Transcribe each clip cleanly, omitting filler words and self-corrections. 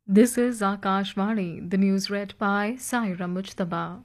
This is Akashvani, the news read by Saira Mujtaba.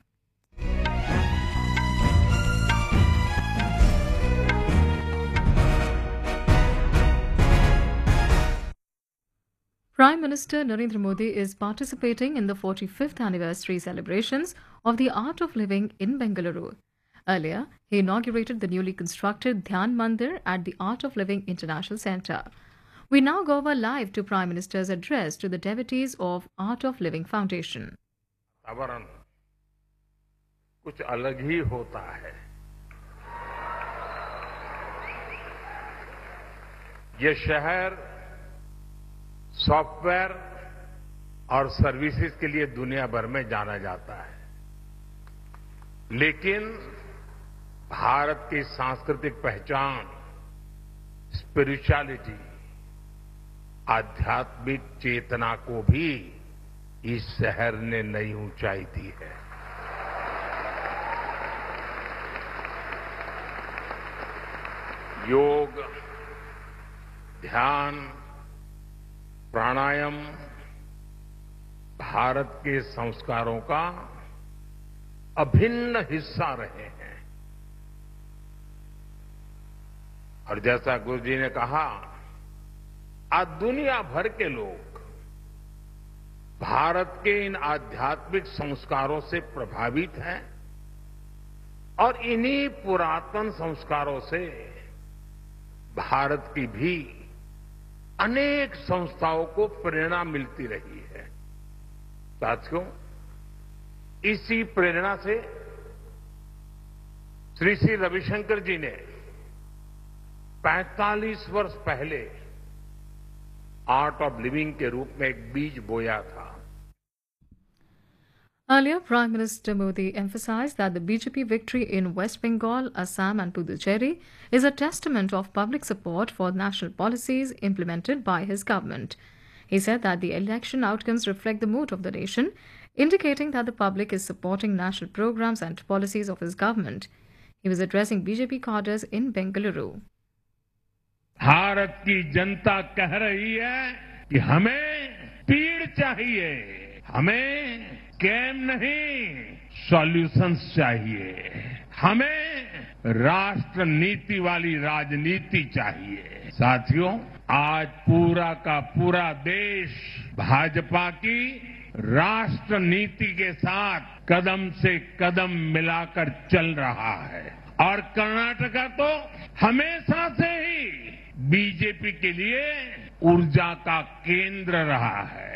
Prime Minister Narendra Modi is participating in the 45th anniversary celebrations of the Art of Living in Bengaluru. Earlier, he inaugurated the newly constructed Dhyan Mandir at the Art of Living International Centre. We now go over live to Prime Minister's address to the devotees of Art of Living Foundation. वातावरण कुछ अलग ही होता है। ये शहर software और services के लिए दुनिया भर में जाना जाता है, लेकिन भारत की सांस्कृतिक पहचान, स्पिरिचुअलिटी, आध्यात्मिक चेतना को भी इस शहर ने नई ऊंचाई दी है। योग, ध्यान, प्राणायाम भारत के संस्कारों का अभिन्न हिस्सा रहे हैं। और जैसा गुरु जी ने कहा, आज दुनिया भर के लोग भारत के इन आध्यात्मिक संस्कारों से प्रभावित हैं और इन्हीं पुरातन संस्कारों से भारत की भी अनेक संस्थाओं को प्रेरणा मिलती रही है। साथियों, इसी प्रेरणा से श्री श्री रविशंकर जी ने 45 वर्ष पहले आर्ट ऑफ लिविंग के रूप में एक बीज बोया था। Earlier, Prime Minister Modi emphasized that the BJP victory in West Bengal, Assam and Puducherry is a testament of public support for national policies implemented by his government. He said that the election outcomes reflect the mood of the nation, indicating that the public is supporting national programs and policies of his government. He was addressing BJP cadres in Bengaluru. Bharat की जनता कह रही है कि हमें पीड़ चाहिए, हमें game नहीं, सॉल्यूशंस चाहिए, हमें राष्ट्र नीति वाली राजनीति चाहिए। साथियों, आज पूरा का पूरा देश भाजपा की राष्ट्र नीति के साथ कदम से कदम मिलाकर चल रहा है और कर्नाटका तो हमेशा से ही बीजेपी के लिए ऊर्जा का केंद्र रहा है।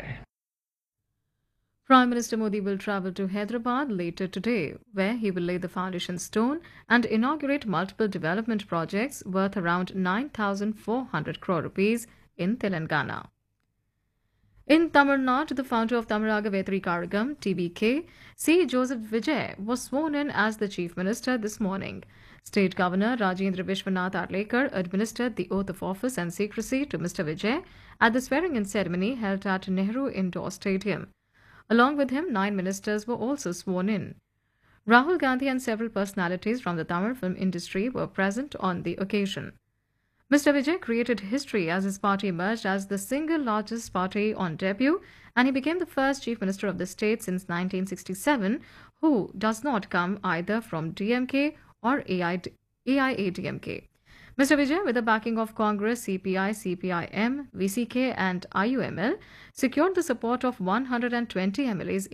Prime Minister Modi will travel to Hyderabad later today, where he will lay the foundation stone and inaugurate multiple development projects worth around 9,400 crore rupees in Telangana. In Tamil Nadu, the founder of Tamaraga Vetri Karagam, TBK, C. Joseph Vijay, was sworn in as the Chief Minister this morning. State Governor Rajendra Vishwanath Arlekar administered the oath of office and secrecy to Mr. Vijay at the swearing-in ceremony held at Nehru Indoor Stadium. Along with him, 9 ministers were also sworn in. Rahul Gandhi and several personalities from the Tamil film industry were present on the occasion. Mr. Vijay created history as his party emerged as the single largest party on debut, and he became the first Chief Minister of the state since 1967 who does not come either from DMK or AIADMK. Mr. Vijay, with the backing of Congress, CPI, CPIM, VCK and IUML, secured the support of 120 MLAs